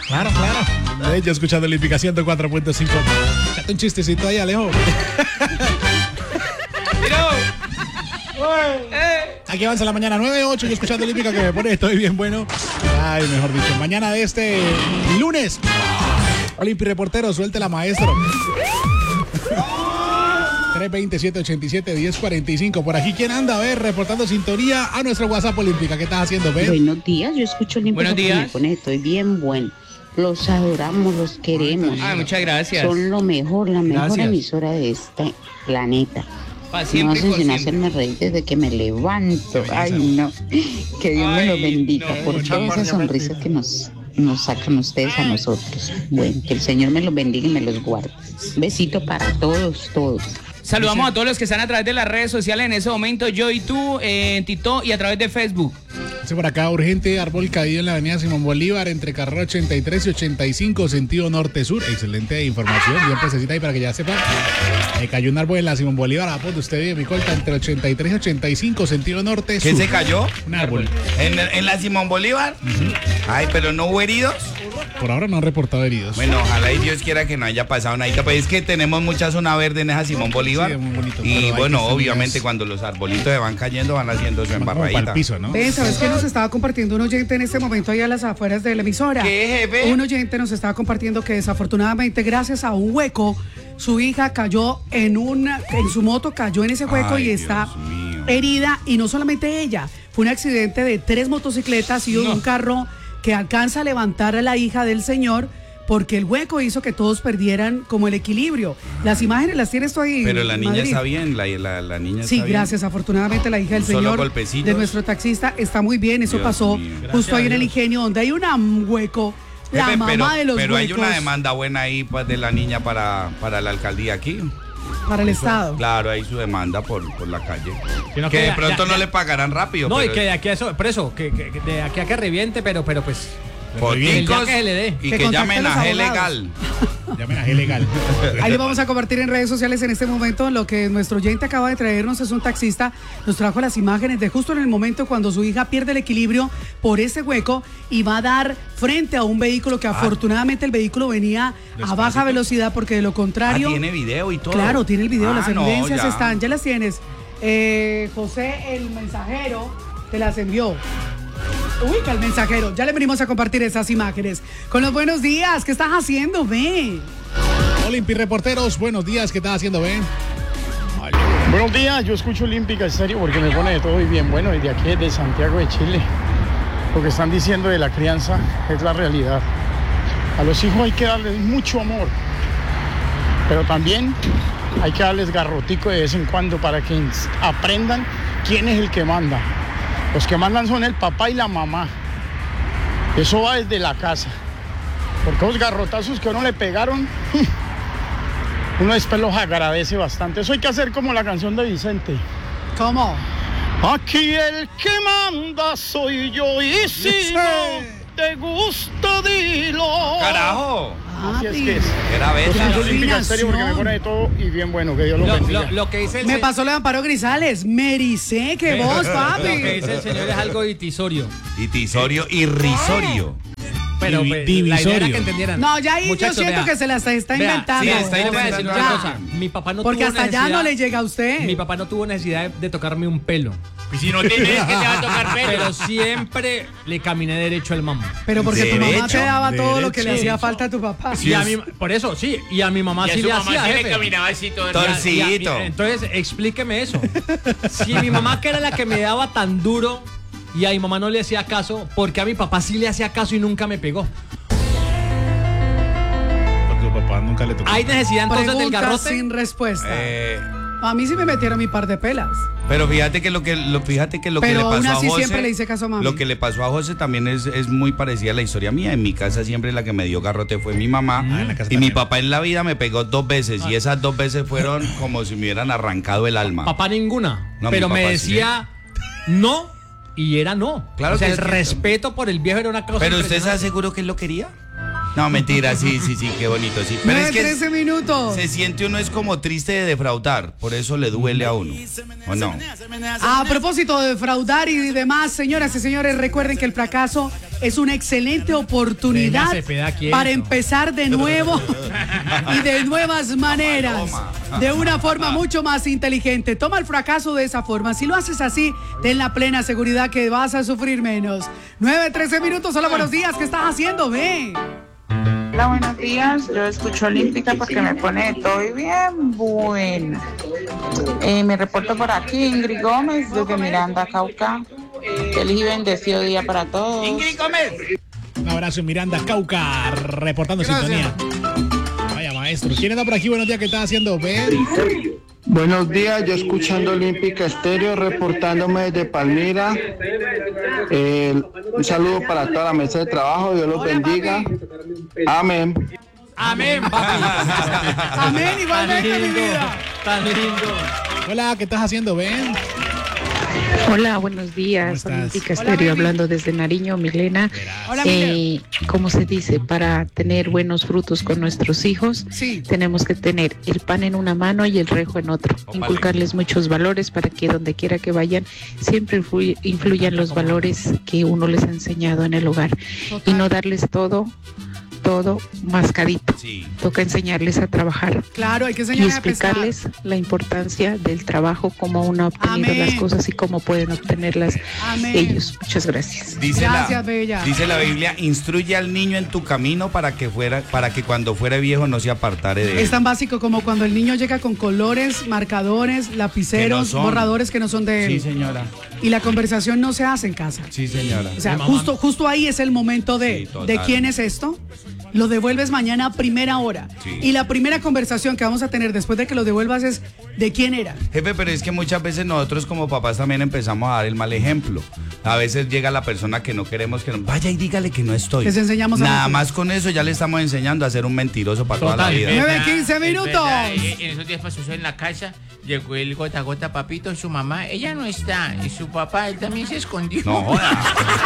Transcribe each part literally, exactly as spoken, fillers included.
Claro, claro. De hecho, escuchando Olímpica ciento cuatro punto cinco. Échate un chistecito ahí, Alejo. Aquí avanza la mañana nueve ocho y escuchando Olímpica que me pone estoy bien bueno. Ay, mejor dicho, mañana de este lunes. Olímpico reportero, suelte la maestro. tres veinte, siete ochenta y siete, diez cuarenta y cinco. Por aquí, ¿quién anda? A ver, reportando sintonía a nuestro WhatsApp Olímpica. ¿Qué estás haciendo, Ben? Buenos días, yo escucho Olímpica. Buenos días. Me pone, estoy bien bueno. Los adoramos, los queremos. Ah, muchas gracias. Son lo mejor, la mejor Gracias. emisora de este planeta. Pa' No siempre, hacen por sino siempre. hacerme reír desde que me levanto. Ay, no. Que Dios me los Ay, bendiga no, por mucha todas esas sonrisas que nos, nos sacan ustedes a nosotros. Bueno, que el Señor me los bendiga y me los guarde. Besito para todos, todos. Saludamos a todos los que están a través de las redes sociales en ese momento, yo y tú, eh, en Tito y a través de Facebook. Dice por acá, urgente árbol caído en la avenida Simón Bolívar entre carrera ochenta y tres y ochenta y cinco, sentido norte-sur. Excelente información, bien presecita ahí para que ya sepan. Eh, cayó un árbol en la Simón Bolívar, a donde usted vive, mi colta, entre ochenta y tres y ochenta y cinco, sentido norte-sur. ¿Qué se cayó? Un árbol. ¿En, en la Simón Bolívar? Uh-huh. Ay, pero no hubo heridos. Por ahora no han reportado heridos. Bueno, ojalá y Dios quiera que no haya pasado nada. Pues es que tenemos mucha zona verde en esa Simón Bolívar. Sí, es muy bonito, y pero hay bueno, que obviamente tener- cuando los arbolitos se van cayendo van haciendo su Como para embarradita. el piso, ¿no? Ven, ¿sabes qué nos estaba compartiendo un oyente en este momento ahí a las afueras de la emisora? ¿Qué, jefe? Un oyente nos estaba compartiendo que desafortunadamente gracias a un hueco su hija cayó en una en su moto, cayó en ese hueco Ay, y está Dios mío. herida, y no solamente ella, fue un accidente de tres motocicletas y No. un carro que alcanza a levantar a la hija del señor, porque el hueco hizo que todos perdieran como el equilibrio. Las imágenes las tienes tú ahí. Pero la en niña Madrid. está bien, la, la, la niña Sí, está bien. gracias. Afortunadamente la hija del Solo señor, golpecitos. de nuestro taxista, está muy bien. Eso Dios pasó mío. justo ahí en el Dios. ingenio, donde hay una- un hueco. La Jefe, mamá pero, de los pero hay huecos una demanda buena ahí pues, de la niña para, para la alcaldía aquí. para el Estado. Claro, hay su demanda por, por la calle. Sino que que de ya- pronto ya- no ya- le pagarán rápido. No, y pero que de aquí a eso, por eso, que, que- que de aquí a que reviente, pero, pero pues. Poticos el día que se le dé. y Que que contacte llamen a los a G abogados. Legal. Llamen a G Legal. Ahí le vamos a compartir en redes sociales en este momento lo que nuestro oyente acaba de traernos. Es un taxista, nos trajo las imágenes de justo en el momento cuando su hija pierde el equilibrio por ese hueco y va a dar frente a un vehículo que afortunadamente el vehículo venía a baja velocidad, porque de lo Ah, contrario... tiene video y todo. Claro, tiene el video, Ah, las no, evidencias ya. están, ya las tienes. Eh, José, el mensajero, te las envió. Ubica el mensajero, ya le venimos a compartir esas imágenes. Con los buenos días, ¿qué estás haciendo? Ve. Olympi reporteros, buenos días, ¿qué estás haciendo, Ben? Buenos días, yo escucho Olímpica en serio porque me pone de todo y bien bueno, desde aquí de Santiago de Chile. Lo que están diciendo de la crianza es la realidad. A los hijos hay que darles mucho amor, pero también hay que darles garrotico de vez en cuando para que aprendan quién es el que manda. Los que mandan son el papá y la mamá. Eso va desde la casa. Porque los garrotazos que a uno le pegaron, uno después los agradece bastante. Eso hay que hacer como la canción de Vicente. ¿Cómo? Aquí el que manda soy yo y si no te gusta dilo. ¡Carajo! Así es Papi. que es. Era Yo bestia. escucho Olímpica en serio porque me afinación. pone de todo y bien bueno. Que Dios lo Lo, bendiga. lo- lo que dice el Me se- pasó la de Amparo Grisales. Mericé, qué voz, Lo que papi. dice el señor es algo ditisorio. Y tisorio irrisorio. Pero Divi- pues, la idea era divisorio. que entendieran. No, ya ahí Muchachos, yo siento vea. que se las está Vea, inventando. sí, está Yo le voy a decir intentando una algo. cosa. Mi papá no Porque tuvo hasta allá necesidad- no le llega a usted. Mi papá no tuvo necesidad de, de tocarme un pelo. Y si no tienes, que te va a tocar pelo. Pero siempre le caminé derecho al mamá. Pero porque tu mamá Derecho, te daba todo lo que le derecho. hacía falta a tu papá. Y a mi, por eso, sí. Y a mi mamá Y a sí su le mamá hacía, sí le jefe. caminaba así todo el Torci- día. Y a- y- Cito. entonces, explíqueme eso. Si mi mamá, que era la que me daba tan duro, y a mi mamá no le hacía caso, porque a mi papá sí le hacía caso y nunca me pegó. Porque tu papá nunca le tocó. Hay necesidad entonces del Pregunta garrote. sin respuesta. Eh, A mí sí me metieron mi par de pelas. pero fíjate que lo que lo fíjate que lo Pero que le aún pasó así a José, siempre le hice caso a mami. lo que le pasó a José también es, es muy parecida a la historia mía. En mi casa siempre la que me dio garrote fue mi mamá Ah, en la casa y mi también. papá en la vida me pegó dos veces y esas dos veces fueron como si me hubieran arrancado el alma. Papá ninguna. No, pero mi me papá sí. decía no y era no. Claro o sea, que el es que- respeto por el viejo era una cosa Pero usted está impresionante. seguro que él lo quería? No, mentira, sí, sí, sí, qué bonito, sí. Pero nueve es que trece minutos. se siente uno es como triste de defraudar, por eso le duele a uno. ¿O no? A propósito de defraudar y demás, señoras y señores, recuerden que el fracaso es una excelente oportunidad Venga, Cepeda, quieto. para empezar de nuevo y de nuevas maneras, de una forma mucho más inteligente. Toma el fracaso de esa forma. Si lo haces así, ten la plena seguridad que vas a sufrir menos. nueve, trece minutos, hola, buenos días. ¿Qué estás haciendo? Ven. Hola, buenos días. Yo escucho Olímpica porque me pone de todo y bien bueno. Eh, me reporto por aquí, Ingrid Gómez, desde Miranda, Cauca. Feliz y bendecido día para todos. Ingrid Gómez. Un abrazo en Miranda, Cauca, reportando sintonía. Vaya maestro. ¿Quién está por aquí? Buenos días, ¿qué estás haciendo? Ven. Buenos días, yo escuchando Olímpica Estéreo, reportándome desde Palmira. Eh, un saludo para toda la mesa de trabajo, Dios los bendiga. Amén. Amén, papi. Amén, igualmente, Tan mi lindo, vida. tan lindo. Hola, ¿qué estás haciendo? Ven. Hola, buenos días. Olímpica Estéreo, hablando desde Nariño, Milena. Hola, eh, ¿Cómo se dice? Para tener buenos frutos con nuestros hijos, Sí. tenemos que tener el pan en una mano y el rejo en otro. Inculcarles muchos valores para que donde quiera que vayan, siempre influy- influyan los valores que uno les ha enseñado en el hogar. Y no darles todo, todo mascadito. Sí. Toca enseñarles a trabajar. Claro, hay que Y enseñarles a pescar. explicarles la importancia del trabajo, cómo uno ha obtenido Amén. las cosas y cómo pueden obtenerlas Amén. ellos. Muchas gracias. Dice Gracias, la, bella. dice la Biblia, instruye al niño en tu camino para que fuera, para que cuando fuere viejo no se apartare de él. Es tan básico como cuando el niño llega con colores, marcadores, lapiceros, Que no son. borradores que no son de él. Sí, señora. Y la conversación no se hace en casa. Sí, señora. O sea, mamá. justo, justo ahí es el momento de, Sí, total. ¿de quién es esto? Lo devuelves mañana a primera hora. Sí. Y la primera conversación que vamos a tener después de que lo devuelvas es ¿de quién era? Jefe, pero es que muchas veces nosotros como papás también empezamos a dar el mal ejemplo. A veces llega la persona que no queremos que no... Vaya y dígale que no estoy. Les enseñamos a Nada mentir. más con eso ya le estamos enseñando a ser un mentiroso para toda la Total. vida. nueve, quince minutos. verdad, eh, en esos días pasó en la casa, llegó el gota gota papito, su mamá, ella no está, y su papá, él también se escondió. No joda.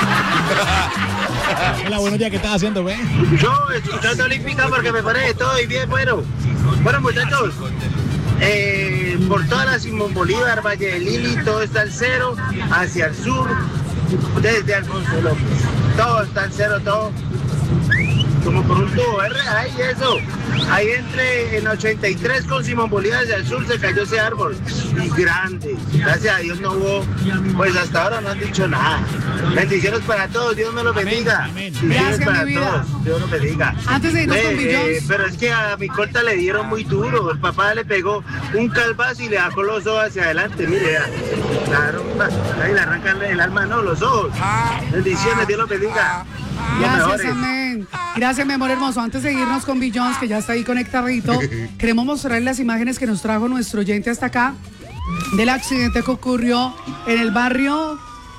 Hola, buenos días, ¿qué estás haciendo? Ven. Yo escuchando Olímpica porque me pone de todo y bien bueno. Bueno, muchachos, eh, por toda la Simón Bolívar, Valle de Lili, todo está al cero, hacia el sur, desde Alfonso López. Todo está al cero, todo. Como por un tubo, ¿verdad? Ay, eso. Ahí entre en ochenta y tres con Simón Bolívar hacia el sur se cayó ese árbol. Y grande. Gracias a Dios no hubo, pues hasta ahora no han dicho nada. Bendiciones para todos, Dios me los bendiga. Amén. Bendiciones Gracias, para mi vida. todos, Dios los bendiga. Antes de irnos Ve, con Billions. eh, pero es que a mi corta le dieron muy duro. El papá le pegó un calvazo y le sacó los ojos hacia adelante. Mire, vea. Claro, ahí le arrancan el alma, no, los ojos. Bendiciones, Dios los bendiga. Los Gracias, mejores. amén. Gracias, mi amor hermoso. Antes de irnos con Billions, que ya está ahí conectadito, queremos mostrarles las imágenes que nos trajo nuestro oyente hasta acá del accidente que ocurrió en el barrio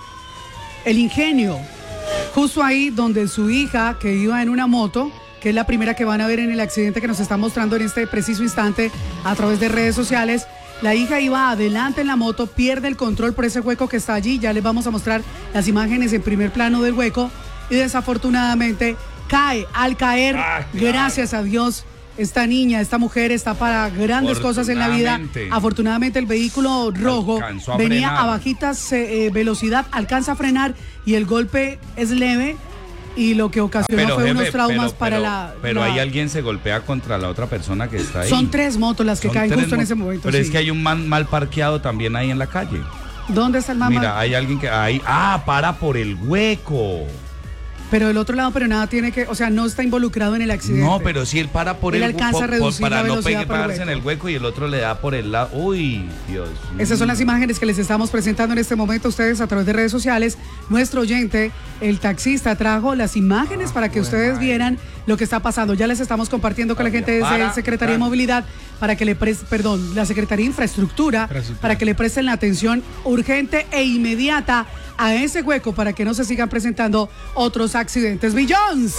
El Ingenio, justo ahí donde su hija, que iba en una moto, que es la primera que van a ver en el accidente que nos está mostrando en este preciso instante a través de redes sociales. La hija iba adelante en la moto, pierde el control por ese hueco que está allí. Ya les vamos a mostrar las imágenes en primer plano del hueco. Y desafortunadamente cae. Al caer, Ah, claro. gracias a Dios, esta niña, esta mujer está para grandes cosas en la vida. Afortunadamente. Afortunadamente el vehículo rojo Alcanzó a venía frenar. a bajitas eh, velocidad, alcanza a frenar y el golpe es leve. Y lo que ocasionó Pero, fue jefe, unos traumas pero- para pero- la... Pero la- ahí alguien se golpea contra la otra persona que está ahí. Son tres motos las que Son caen tres justo en mo- ese momento. Pero es sí. que hay un man mal parqueado también ahí en la calle. ¿Dónde está el mamá? Mira, hay alguien que ahí. Ah, para por el hueco. Pero del otro lado, pero nada tiene que... O sea, no está involucrado en el accidente. No, pero si él para por Él el alcanza por- a reducir por- para la no velocidad por el pegarse en hueco. el hueco y el otro le da por el lado. Uy, Dios. Esas son mío. las imágenes que les estamos presentando en este momento a ustedes a través de redes sociales. Nuestro oyente, el taxista, trajo las imágenes para que ustedes vieran lo que está pasando. Ya les estamos compartiendo con la gente desde Para, la Secretaría de para. Movilidad para que le presten, perdón, la Secretaría de Infraestructura, Infraestructura. para que le presten la atención urgente e inmediata a ese hueco para que no se sigan presentando otros accidentes. Billions,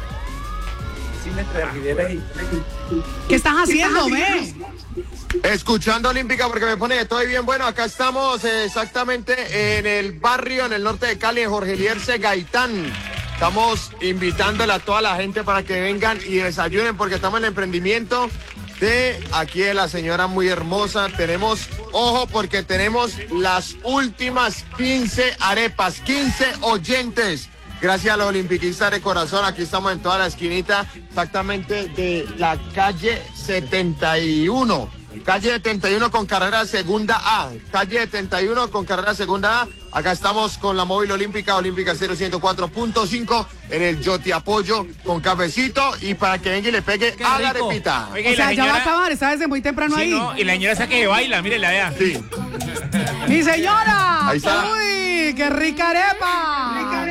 ¿qué estás haciendo, ve? Escuchando Olímpica porque me pone de todo y bien bueno. Acá estamos eh, exactamente en el barrio, en el norte de Cali, en Jorge Eliezer Gaitán. Estamos invitándole a toda la gente para que vengan y desayunen porque estamos en el emprendimiento de aquí de la señora muy hermosa. Tenemos, ojo, porque tenemos las últimas quince arepas, quince oyentes Gracias a los olimpiquistas de corazón. Aquí estamos en toda la esquinita, exactamente de la calle setenta y uno. Calle setenta y uno con carrera segunda A. Calle setenta y uno con carrera segunda A. Acá estamos con la móvil olímpica, Olímpica cero ciento cuatro punto cinco en el Yo Te Apoyo con cafecito y para que venga y le pegue Qué a la rico. arepita. O sea, ya va a acabar, está desde muy temprano Sí, ahí. no, y la señora esa que baila, mire la vea. Sí. ¡Mi señora! Ahí está. ¡Uy, qué rica arepa!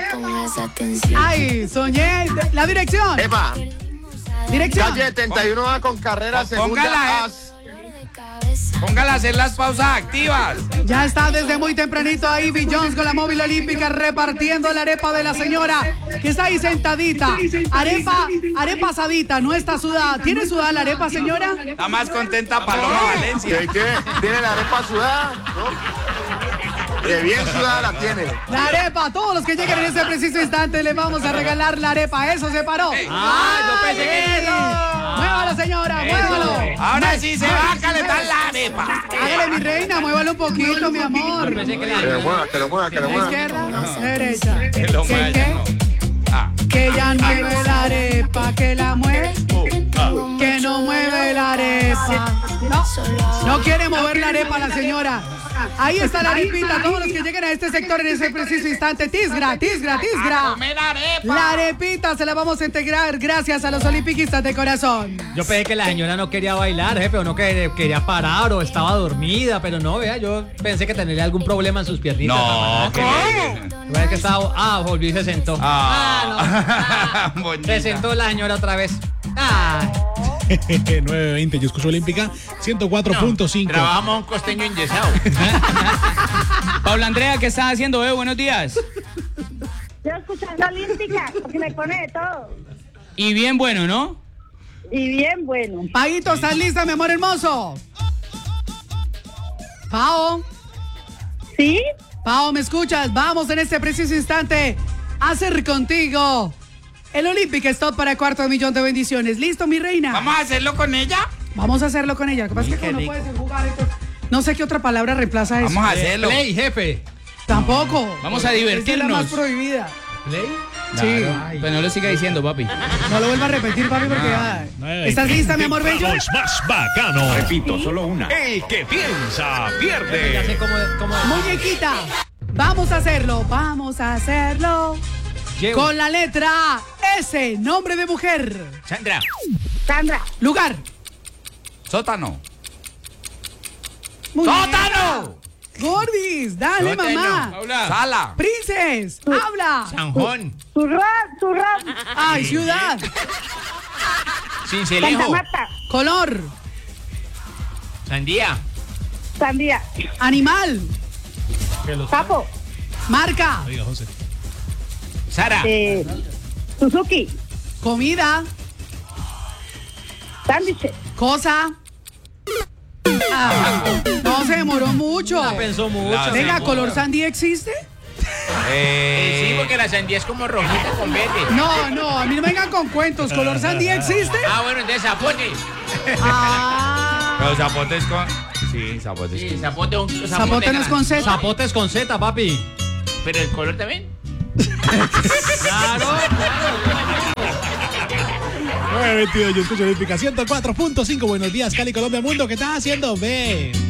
¡Ay, soñé! La dirección. Epa, Dirección. calle setenta y uno A con carrera Póngala, segunda A. eh. Póngala a hacer las pausas activas. Ya está desde muy tempranito ahí Bill Jones con la móvil olímpica repartiendo la arepa de la señora que está ahí sentadita. Arepa, arepa asadita, no está sudada. ¿Tiene sudada la arepa, señora? Está más contenta Paloma Valencia. ¿Qué, qué? ¿Tiene la arepa sudada? ¿No? Que bien sudada la tiene. La arepa, a todos los que lleguen en este preciso instante les vamos a regalar la arepa. Eso se paró. Ah, yo pensé que- ¡Eso! Muévalo, señora, muévalo. Ahora sí se va a calentar la arepa. Hágale, mi reina, muévalo un poquito, mi amor. Pensé que Que lo la... mueva, que lo mueva, que lo mueva. Izquierda, derecha. Que lo ¿Qué, mueva, qué? no. Ah. Que ya mueve la arepa, que la mueve. Que no mueve la arepa. No, no quiere mover la arepa la señora. Ahí está la arepita, todos los que lleguen a este sector en ese preciso instante. Tisgra, tisgra, tisgra. La arepita se la vamos a integrar gracias a los olimpiquistas de corazón. Yo pensé que la señora no quería bailar, jefe, o no que- quería parar, o estaba dormida, pero no, vea, yo pensé que tendría algún problema en sus piernitas. No, que Parece que estaba... Ah, volvió y se sentó. Ah, no. bonita. Se sentó la señora otra vez. Ah. nueve veinte, yo escucho Olímpica ciento cuatro punto cinco. Trabajamos a un costeño enyesado. Paula Andrea, ¿qué estás haciendo, bebé? Buenos días. Yo escuchando Olímpica, porque me pone de todo. Y bien bueno, ¿no? Y bien bueno. Paito, ¿estás lista, mi amor hermoso? Pao. ¿Sí? Pao, ¿me escuchas? Vamos en este preciso instante a hacer contigo el Olympic Stop para cuarto de millón de bendiciones. ¿Listo, mi reina? ¿Vamos a hacerlo con ella? Vamos a hacerlo con ella. Lo que pasa es que Qué como no rico. puedes jugar, entonces, no sé qué otra palabra reemplaza eso. Vamos a hacerlo. Play, jefe. Tampoco. Vamos a divertirnos. Esa es la más prohibida. Play. Sí. Claro. Pues no lo siga diciendo, papi. No lo vuelva a repetir, papi, porque va. nueve ¿Estás veinte. lista, mi amor bello? Los más bacano. Repito, solo una. El que piensa, Ya pierde. sé cómo... cómo Muñequita, vamos a hacerlo, vamos a hacerlo. Llevo. Con la letra S, nombre de mujer. Sandra. Sandra. Lugar. Sótano. Muñeca. ¡Sótano! Gordis, dale, Sótano. mamá. Paula. Sala. Princes, habla. Sanjón. Turrón, turrón. Ay, ciudad. Santa Cincelejo. Marta. Color. Sandía. Sandía. Animal. Sapo. Marca. Oiga, José. Sara. Eh, Suzuki. Comida. Sándwich. Cosa. Ah, no se demoró mucho. La pensó mucho. La- Venga, demoró. ¿color sandía existe? Eh, sí, Eh, porque la sandía es como rojita con verde. No, no, a mí no me vengan con cuentos. ¿Color sandía existe? Ah, bueno, entonces zapote. Ah. Pero zapotes con. Sí, zapotes Sí, con. zapote, un zapote, Zapote no es con Z. Zapotes con Z, papi. Pero el color también. Claro. nueve veintidós, yo escucho Olímpica ciento cuatro punto cinco. Buenos días, Cali, Colombia, mundo. ¿Qué estás haciendo? Ven.